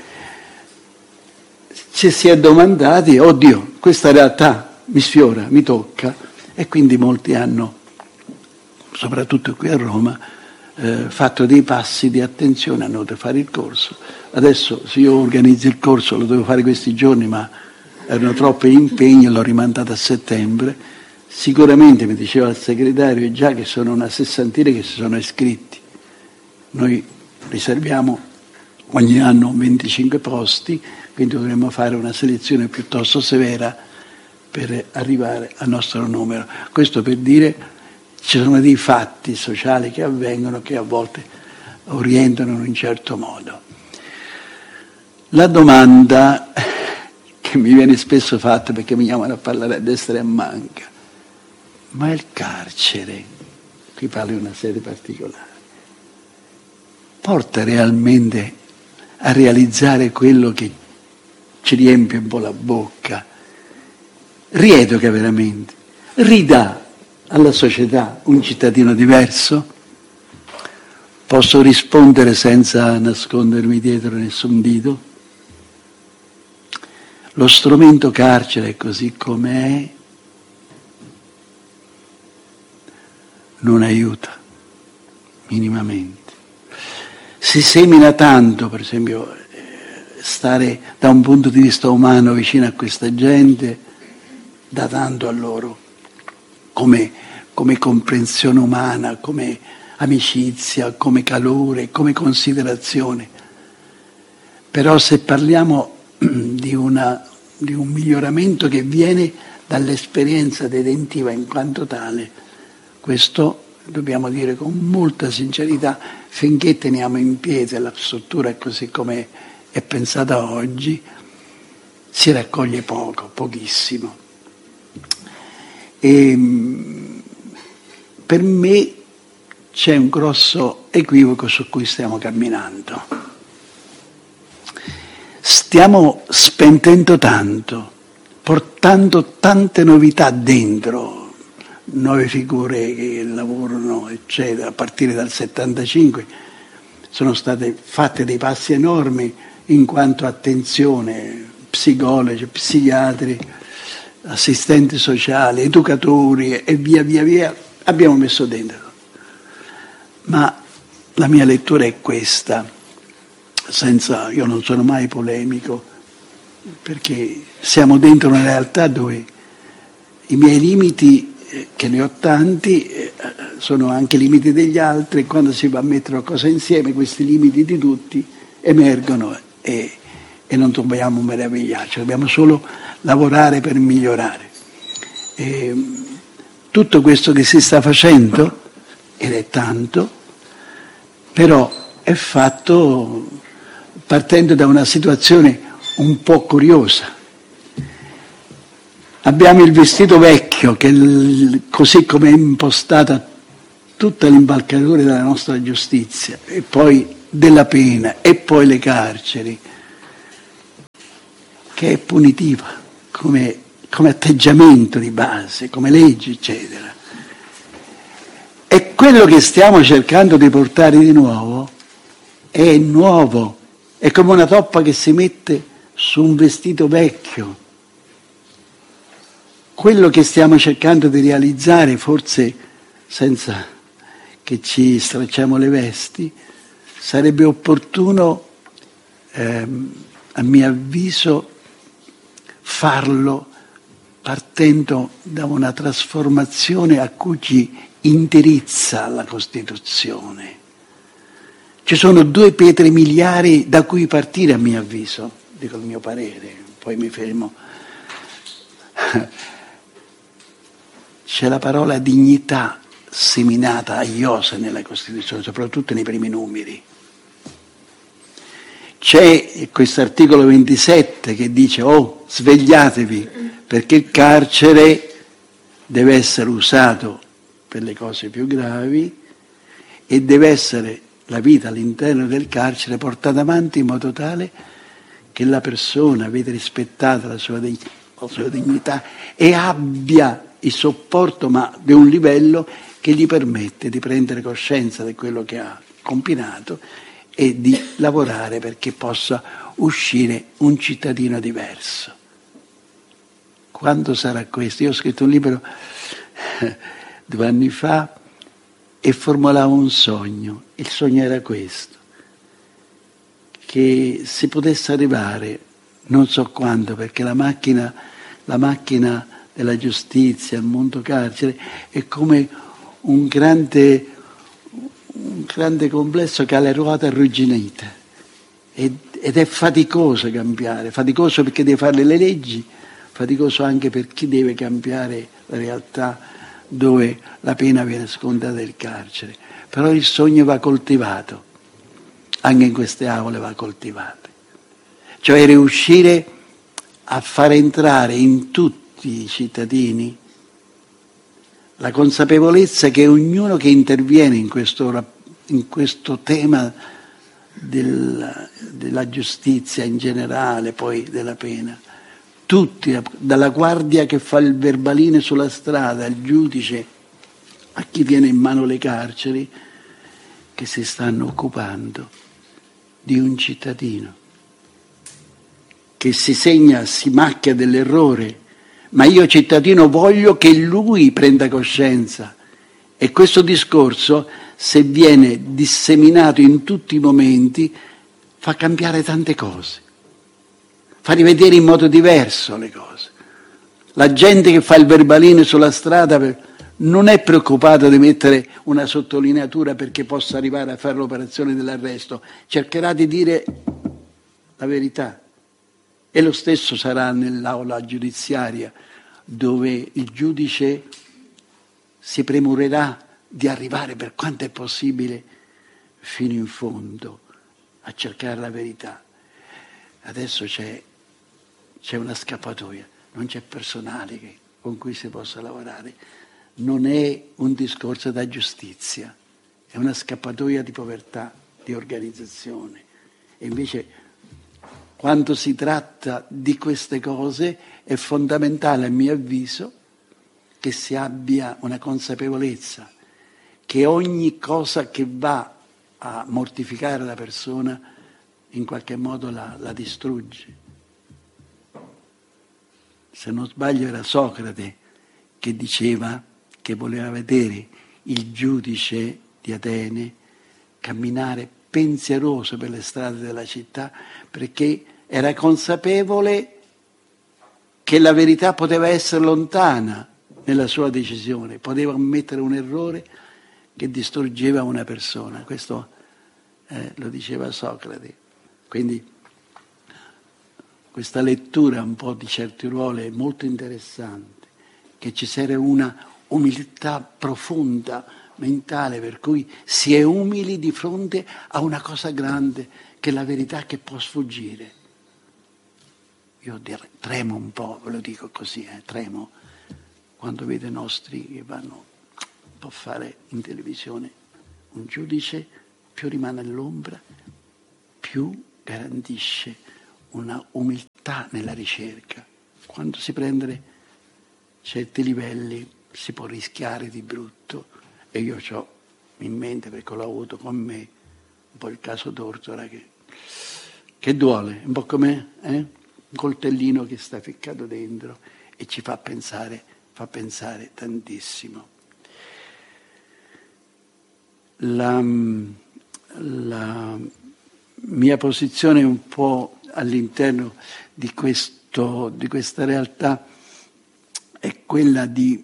ci si è domandati, oddio, questa realtà mi sfiora, mi tocca, e quindi molti hanno, soprattutto qui a Roma, fatto dei passi di attenzione, hanno dovuto fare il corso. Adesso se io organizzo il corso, lo devo fare questi giorni, ma erano troppi impegni, l'ho rimandato a settembre. Sicuramente, mi diceva il segretario, già che sono una 60ina che si sono iscritti. Noi riserviamo ogni anno 25 posti, quindi dovremmo fare una selezione piuttosto severa per arrivare al nostro numero. Questo per dire, ci sono dei fatti sociali che avvengono che a volte orientano in un certo modo. La domanda che mi viene spesso fatta, perché mi chiamano a parlare a destra e a manca, ma il carcere, qui parlo di una serie particolare, porta realmente a realizzare quello che ci riempie un po' la bocca? Rieduca veramente? Ridà alla società un cittadino diverso? Posso rispondere senza nascondermi dietro nessun dito? Lo strumento carcere, così com'è, non aiuta minimamente. Si semina tanto, per esempio, stare da un punto di vista umano vicino a questa gente dà tanto a loro, come comprensione umana, come amicizia, come calore, come considerazione. Però se parliamo di un miglioramento che viene dall'esperienza detentiva in quanto tale, questo dobbiamo dire con molta sincerità, finché teniamo in piedi la struttura così come è pensata oggi, si raccoglie poco, pochissimo. E per me c'è un grosso equivoco su cui stiamo camminando. Stiamo spendendo tanto, portando tante novità dentro, nuove figure che lavorano, eccetera. A partire dal 75 sono state fatte dei passi enormi in quanto attenzione, psicologi, psichiatri, assistenti sociali, educatori e via abbiamo messo dentro. Ma la mia lettura è questa, io non sono mai polemico, perché siamo dentro una realtà dove i miei limiti, che ne ho tanti, sono anche limiti degli altri, e quando si va a mettere cose insieme questi limiti di tutti emergono e non dobbiamo meravigliarci, dobbiamo solo lavorare per migliorare. E tutto questo che si sta facendo, ed è tanto, però è fatto partendo da una situazione un po' curiosa. Abbiamo il vestito vecchio, che così come è impostata tutta l'impalcatura della nostra giustizia, e poi della pena, e poi le carceri, che è punitiva come atteggiamento di base, come legge, eccetera. E quello che stiamo cercando di portare di nuovo è nuovo, è come una toppa che si mette su un vestito vecchio. Quello che stiamo cercando di realizzare, forse senza che ci stracciamo le vesti, sarebbe opportuno, a mio avviso, farlo partendo da una trasformazione a cui ci indirizza la Costituzione. Ci sono 2 pietre miliari da cui partire, a mio avviso, dico il mio parere, poi mi fermo. C'è la parola dignità seminata a iosa nella Costituzione, soprattutto nei primi numeri. C'è questo articolo 27 che dice: oh, svegliatevi, perché il carcere deve essere usato per le cose più gravi e deve essere la vita all'interno del carcere portata avanti in modo tale che la persona veda rispettata la sua dignità e abbia il sopporto, ma di un livello che gli permette di prendere coscienza di quello che ha combinato e di lavorare perché possa uscire un cittadino diverso. Quando sarà questo? Io ho scritto un libro 2 anni fa e formulavo un sogno. Il sogno era questo: che si potesse arrivare, non so quando, perché la macchina della giustizia, il mondo carcere, è come un grande complesso che ha le ruote arrugginite ed è faticoso cambiare, faticoso perché deve fare le leggi, faticoso anche per chi deve cambiare la realtà dove la pena viene scontata del carcere. Però il sogno va coltivato, anche in queste aule va coltivato, cioè riuscire a far entrare in tutti i cittadini la consapevolezza che ognuno che interviene in questo tema della giustizia in generale, poi della pena, tutti, dalla guardia che fa il verbalino sulla strada, al giudice, a chi tiene in mano le carceri, che si stanno occupando di un cittadino che si macchia dell'errore, ma io cittadino voglio che lui prenda coscienza. E questo discorso, se viene disseminato in tutti i momenti, fa cambiare tante cose, fa rivedere in modo diverso le cose. La gente che fa il verbalino sulla strada non è preoccupata di mettere una sottolineatura perché possa arrivare a fare l'operazione dell'arresto, cercherà di dire la verità. E lo stesso sarà nell'aula giudiziaria, dove il giudice si premurerà di arrivare, per quanto è possibile, fino in fondo a cercare la verità. Adesso c'è una scappatoia, non c'è personale con cui si possa lavorare. Non è un discorso da giustizia, è una scappatoia di povertà, di organizzazione. E invece, quando si tratta di queste cose, è fondamentale, a mio avviso, che si abbia una consapevolezza che ogni cosa che va a mortificare la persona in qualche modo la distrugge. Se non sbaglio era Socrate che diceva che voleva vedere il giudice di Atene camminare pensieroso per le strade della città, perché era consapevole che la verità poteva essere lontana nella sua decisione, poteva commettere un errore che distruggeva una persona. Questo lo diceva Socrate. Quindi questa lettura un po' di certi ruoli è molto interessante, che ci serve una umiltà profonda mentale, per cui si è umili di fronte a una cosa grande che è la verità che può sfuggire. io tremo un po', ve lo dico così, tremo, quando vedo i nostri che vanno un po' a fare in televisione un giudice, più rimane all'ombra, più garantisce una umiltà nella ricerca. Quando si prende certi livelli si può rischiare di brutto, e io ho in mente, perché l'ho avuto con me, un po' il caso Tortora che duole, un po' come un coltellino che sta ficcato dentro e ci fa pensare tantissimo. La mia posizione un po' all'interno di questa realtà è quella di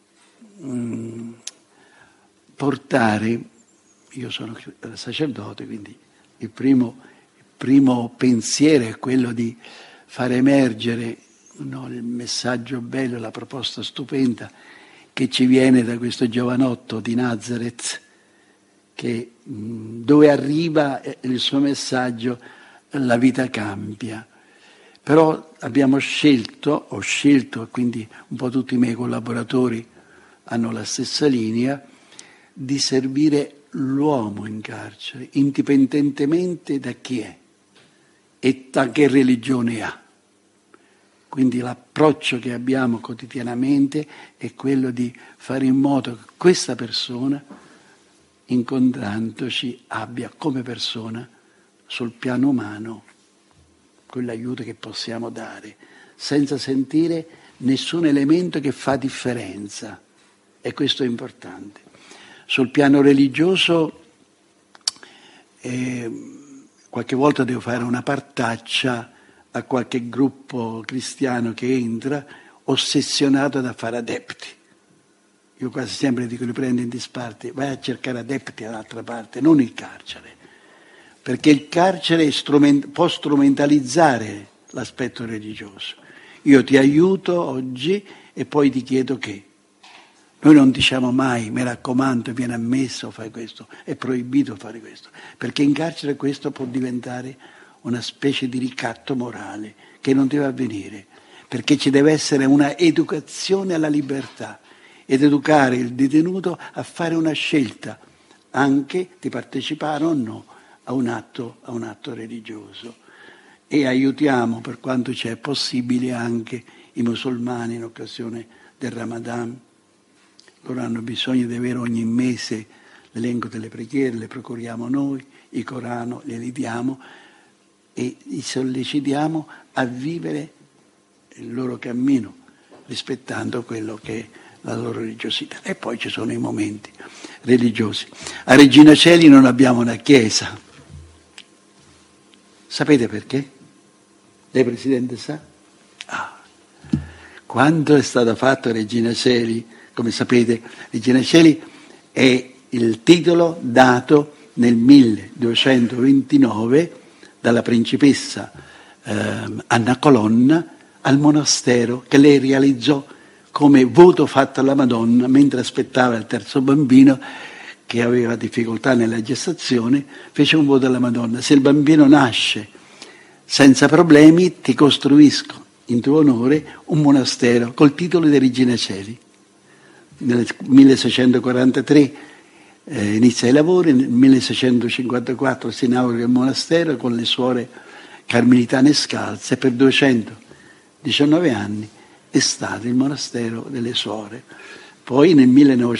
portare, io sono sacerdote, quindi il primo pensiero è quello di far emergere il messaggio bello, la proposta stupenda che ci viene da questo giovanotto di Nazareth, che dove arriva il suo messaggio la vita cambia. Però ho scelto, e quindi un po' tutti i miei collaboratori hanno la stessa linea, di servire l'uomo in carcere, indipendentemente da chi è e da che religione ha. Quindi l'approccio che abbiamo quotidianamente è quello di fare in modo che questa persona, incontrandoci, abbia come persona sul piano umano quell'aiuto che possiamo dare, senza sentire nessun elemento che fa differenza. E questo è importante. Sul piano religioso, qualche volta devo fare una partaccia a qualche gruppo cristiano che entra ossessionato da fare adepti. Io quasi sempre dico, li prendo in disparte, vai a cercare adepti dall'altra parte, non il carcere. Perché il carcere può strumentalizzare l'aspetto religioso. Io ti aiuto oggi e poi ti chiedo che. Noi non diciamo mai, mi raccomando, vieni ammesso, fai questo, è proibito fare questo, perché in carcere questo può diventare una specie di ricatto morale che non deve avvenire, perché ci deve essere una educazione alla libertà ed educare il detenuto a fare una scelta, anche di partecipare o no a un atto religioso. E aiutiamo, per quanto c'è possibile, anche i musulmani in occasione del Ramadan. Loro hanno bisogno di avere ogni mese l'elenco delle preghiere, le procuriamo noi, il Corano glieli diamo e li sollecitiamo a vivere il loro cammino rispettando quello che è la loro religiosità. E poi ci sono i momenti religiosi. A Regina Coeli non abbiamo una chiesa. Sapete perché? Lei, Presidente, sa? Quando è stata fatta Regina Coeli, come sapete, Regina Coeli è il titolo dato nel 1229 dalla principessa Anna Colonna al monastero che lei realizzò come voto fatto alla Madonna mentre aspettava il terzo bambino che aveva difficoltà nella gestazione, fece un voto alla Madonna: se il bambino nasce senza problemi ti costruisco in tuo onore un monastero col titolo di Regina Coeli. Nel 1643 inizia i lavori, nel 1654 si inaugura il monastero con le suore carmelitane scalze e per 219 anni è stato il monastero delle suore. Poi nel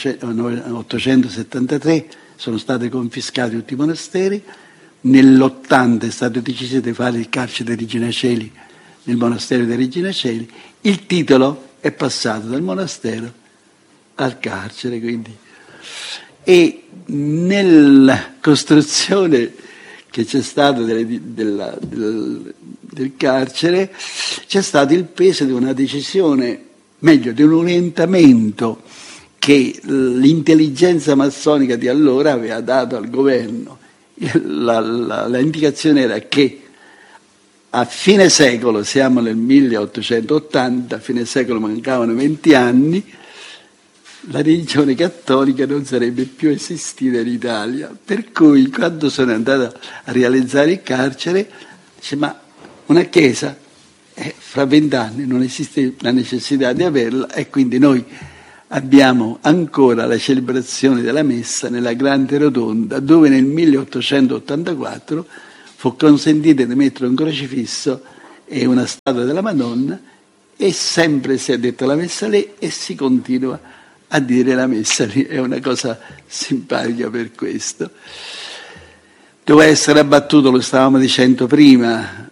1873 sono stati confiscati tutti i monasteri, nell'80 è stato deciso di fare il carcere di Regina Coeli nel monastero di Regina Coeli, il titolo è passato dal monastero al carcere, quindi. E nella costruzione che c'è stata del carcere c'è stato il peso di una decisione, meglio di un orientamento che l'intelligenza massonica di allora aveva dato al governo. La indicazione era che a fine secolo, siamo nel 1880, a fine secolo mancavano 20 anni, la religione cattolica non sarebbe più esistita in Italia. Per cui quando sono andato a realizzare il carcere, dice, ma una chiesa? fra 20 anni non esiste la necessità di averla, e quindi noi abbiamo ancora la celebrazione della messa nella Grande Rotonda, dove nel 1884 fu consentito di mettere un crocifisso e una statua della Madonna, e sempre si è detta la messa lì e si continua a dire la messa lì. È una cosa simpatica per questo. Doveva essere abbattuto, lo stavamo dicendo prima,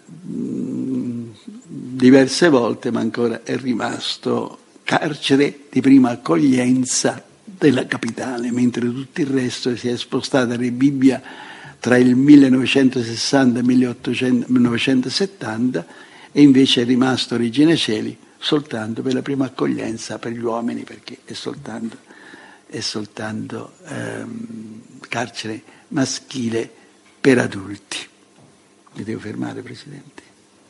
diverse volte, ma ancora è rimasto carcere di prima accoglienza della capitale, mentre tutto il resto si è spostato a Rebibbia tra il 1960 e il 1970, e invece è rimasto Regina Coeli soltanto per la prima accoglienza per gli uomini, perché è soltanto carcere maschile per adulti. Mi devo fermare, Presidente?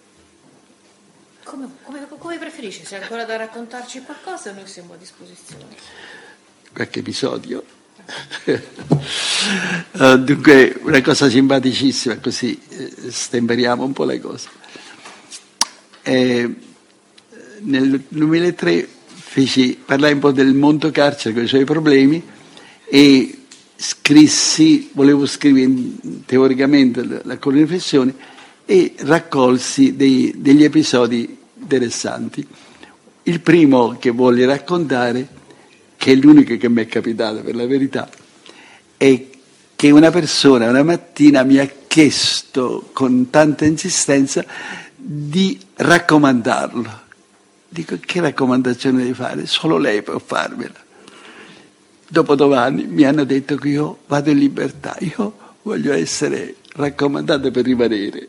Come preferisci? Se hai ancora da raccontarci qualcosa, noi siamo a disposizione. Qualche episodio? Dunque, una cosa simpaticissima, così stemperiamo un po' le cose. Nel 2003 parlai un po' del mondo carcere con i suoi problemi, e volevo scrivere teoricamente con riflessioni, e raccolsi degli episodi interessanti. Il primo che voglio raccontare, che è l'unico che mi è capitato per la verità, è che una persona una mattina mi ha chiesto con tanta insistenza di raccomandarlo. Dico: che raccomandazione devi fare? Solo lei può farmela. Dopo 2 anni mi hanno detto che io vado in libertà, io voglio essere raccomandato per rimanere.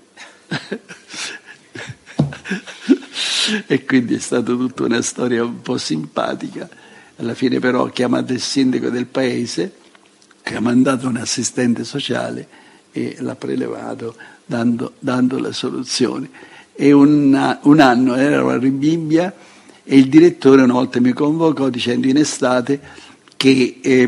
E quindi è stata tutta una storia un po' simpatica. Alla fine però ho chiamato il sindaco del paese, che ha mandato un assistente sociale e l'ha prelevato dando la soluzione. E un anno ero a Rebibbia, e il direttore una volta mi convocò dicendo in estate che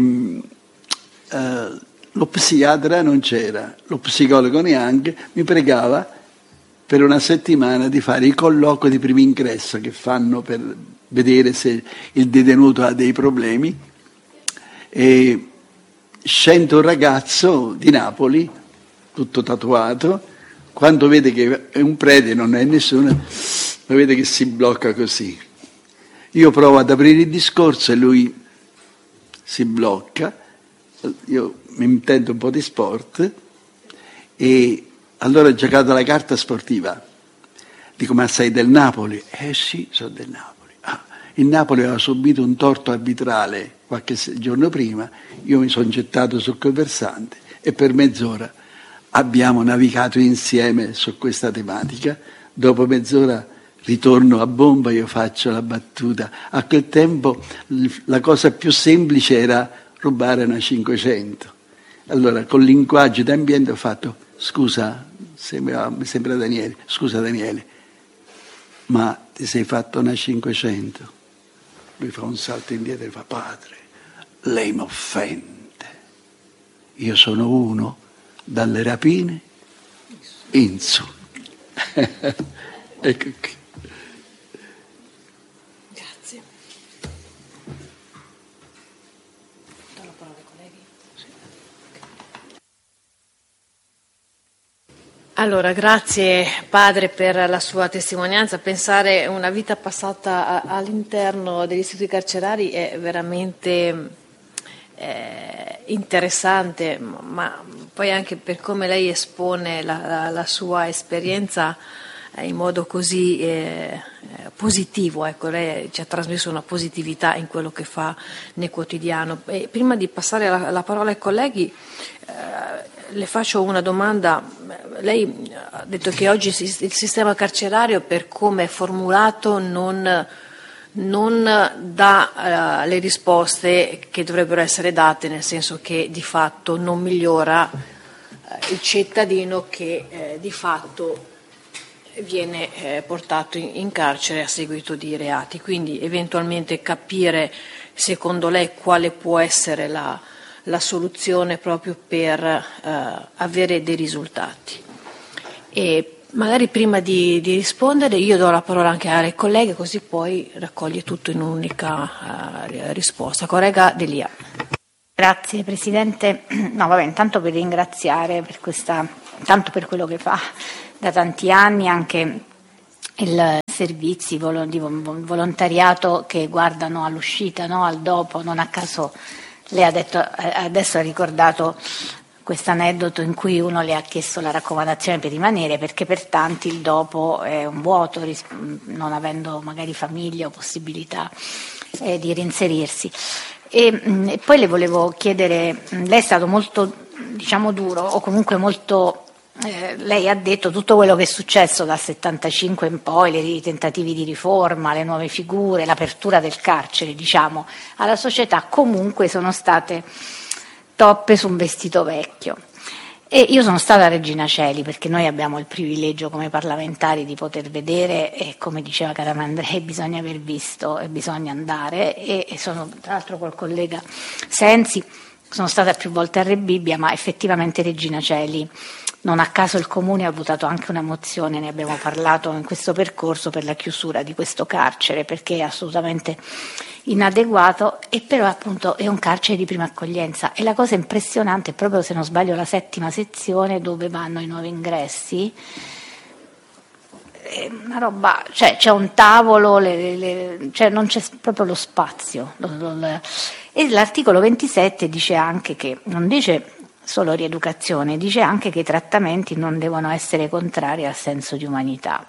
lo psichiatra non c'era, lo psicologo neanche, mi pregava per una settimana di fare i colloqui di primo ingresso che fanno per vedere se il detenuto ha dei problemi. E scende un ragazzo di Napoli, tutto tatuato, quando vede che è un prete, non è nessuno, ma vede che si blocca così. Io provo ad aprire il discorso e lui si blocca. Io mi intendo un po' di sport, e allora ho giocato la carta sportiva. Dico: ma sei del Napoli? Sì, sono del Napoli. Il Napoli aveva subito un torto arbitrale qualche giorno prima, io mi sono gettato su quel versante e per mezz'ora abbiamo navigato insieme su questa tematica. Dopo mezz'ora ritorno a bomba, io faccio la battuta. A quel tempo la cosa più semplice era rubare una 500. Allora, con il linguaggio d'ambiente ho fatto: scusa, mi sembra Daniele, scusa Daniele, ma ti sei fatto una 500? Lui fa un salto indietro e fa: padre, lei mi offende. Io sono uno dalle rapine in su. Ecco qui. Grazie. Do la parola ai colleghi. Allora, grazie padre per la sua testimonianza. Pensare una vita passata all'interno degli istituti carcerari è veramente interessante, ma poi anche per come lei espone la sua esperienza in modo così positivo. Ecco, lei ci ha trasmesso una positività in quello che fa nel quotidiano. E prima di passare la parola ai colleghi, le faccio una domanda. Lei ha detto che oggi il sistema carcerario, per come è formulato, non dà le risposte che dovrebbero essere date, nel senso che di fatto non migliora il cittadino che di fatto viene portato in carcere a seguito di reati. Quindi eventualmente capire, secondo lei, quale può essere la soluzione proprio per avere dei risultati. E Magari prima di rispondere io do la parola anche alle colleghe, così poi raccoglie tutto in un'unica risposta. Collega Delia. Grazie Presidente. No, vabbè, intanto per ringraziare per tanto per quello che fa da tanti anni, anche il servizi di volontariato che guardano all'uscita, no? Al dopo. Non a caso lei adesso ha ricordato questo aneddoto in cui uno le ha chiesto la raccomandazione per rimanere, perché per tanti il dopo è un vuoto, non avendo magari famiglia o possibilità di reinserirsi. E poi le volevo chiedere, lei è stato molto, duro, o comunque molto, lei ha detto tutto quello che è successo dal 75 in poi, i tentativi di riforma, le nuove figure, l'apertura del carcere, alla società, comunque sono state toppe su un vestito vecchio. E io sono stata a Regina Coeli, perché noi abbiamo il privilegio come parlamentari di poter vedere, e come diceva Calamandrei bisogna aver visto e bisogna andare, e sono tra l'altro col collega Sensi, sono stata più volte a Rebibbia, ma effettivamente Regina Coeli, non a caso il Comune ha votato anche una mozione, ne abbiamo parlato in questo percorso, per la chiusura di questo carcere, perché è assolutamente inadeguato, e però appunto è un carcere di prima accoglienza, e la cosa impressionante è proprio, se non sbaglio, la 7ª sezione dove vanno i nuovi ingressi, è una roba, c'è un tavolo, non c'è proprio lo spazio, e l'articolo 27 dice anche che, non dice solo rieducazione, dice anche che i trattamenti non devono essere contrari al senso di umanità,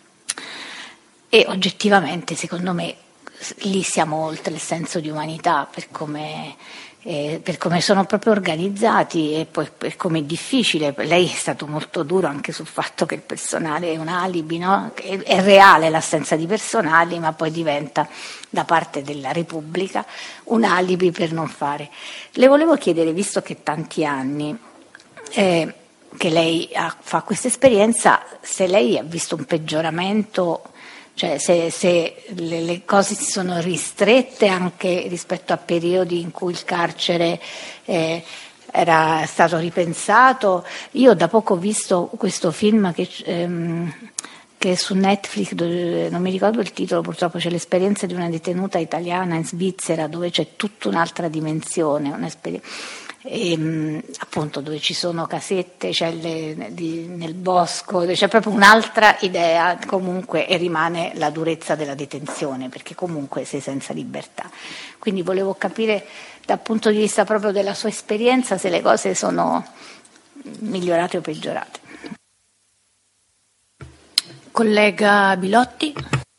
e oggettivamente secondo me lì siamo oltre il senso di umanità, per come sono proprio organizzati, e poi per come è difficile. Lei è stato molto duro anche sul fatto che il personale è un alibi, no? È reale l'assenza di personali, ma poi diventa da parte della Repubblica un alibi per non fare. Le volevo chiedere, visto che tanti anni che lei fa questa esperienza, se lei ha visto un peggioramento, cioè se le cose si sono ristrette anche rispetto a periodi in cui il carcere era stato ripensato. Io da poco ho visto questo film che è su Netflix, dove, non mi ricordo il titolo purtroppo, c'è l'esperienza di una detenuta italiana in Svizzera, dove c'è tutta un'altra dimensione, appunto dove ci sono casette, celle nel bosco, dove c'è proprio un'altra idea comunque, e rimane la durezza della detenzione, perché comunque sei senza libertà. Quindi volevo capire dal punto di vista proprio della sua esperienza se le cose sono migliorate o peggiorate. Collega Bilotti.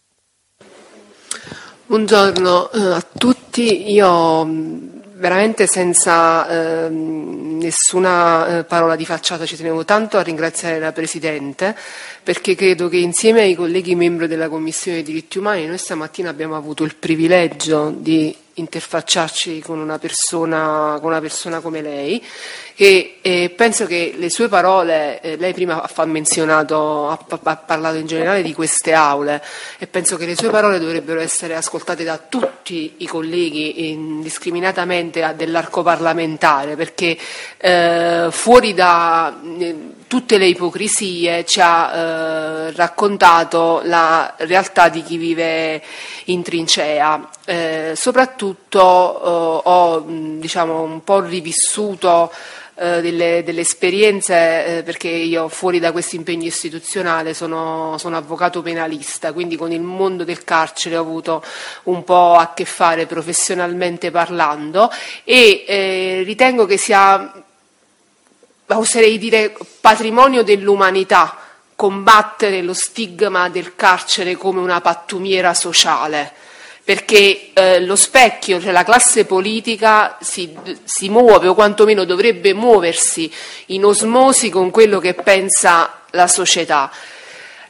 Buongiorno a tutti, io veramente senza nessuna parola di facciata ci tenevo tanto a ringraziare la Presidente, perché credo che insieme ai colleghi membri della Commissione dei diritti umani noi stamattina abbiamo avuto il privilegio di interfacciarci con una persona come lei, e penso che le sue parole, lei prima ha parlato in generale di queste aule, e penso che le sue parole dovrebbero essere ascoltate da tutti i colleghi indiscriminatamente dell'arco parlamentare, perché fuori da tutte le ipocrisie ci ha raccontato la realtà di chi vive in trincea. Soprattutto ho un po' rivissuto delle esperienze, perché io fuori da questo impegno istituzionale sono avvocato penalista, quindi con il mondo del carcere ho avuto un po' a che fare professionalmente parlando, e ritengo che sia, oserei dire, patrimonio dell'umanità combattere lo stigma del carcere come una pattumiera sociale, perché lo specchio, cioè la classe politica, si muove, o quantomeno dovrebbe muoversi in osmosi con quello che pensa la società.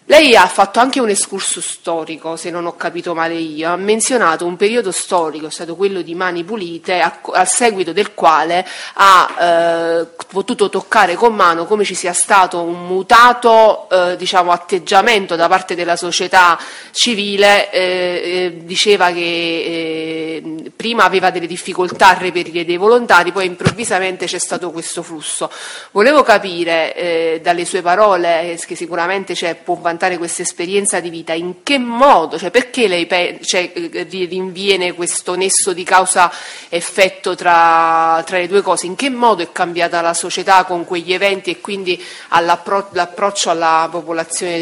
Lei ha fatto anche un excursus storico, se non ho capito male io, ha menzionato un periodo storico, è stato quello di Mani Pulite, al seguito del quale ha potuto toccare con mano come ci sia stato un mutato atteggiamento da parte della società civile. Diceva che prima aveva delle difficoltà a reperire dei volontari, poi improvvisamente c'è stato questo flusso. Volevo capire dalle sue parole, che sicuramente può vantare questa esperienza di vita, in che modo, perché lei rinviene questo nesso di causa-effetto tra le due cose, in che modo è cambiata la società con quegli eventi e quindi l'approccio alla popolazione